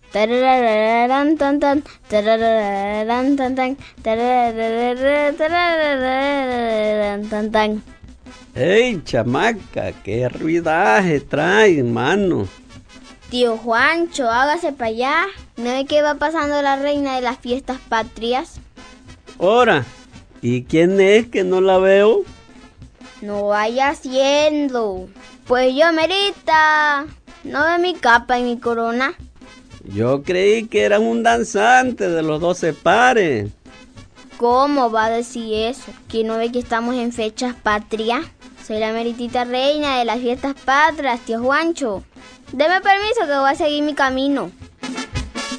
Tarararán, tan, tan, tarararán, tan, tan, tarararán, tan, tan. ¡Ey, chamaca! ¡Qué ruidaje trae, mano! Tío Juancho, hágase para allá. ¿No ve que va pasando la reina de las fiestas patrias? Ahora, ¿y quién es que no la veo? No vaya haciendo. Pues yo, merita. ¿No ve mi capa y mi corona? Yo creí que eras un danzante de los 12 pares. ¿Cómo va a decir eso? ¿Que no ve que estamos en fechas patrias? Soy la meritita reina de las fiestas patrias, tío Juancho. Deme permiso que voy a seguir mi camino.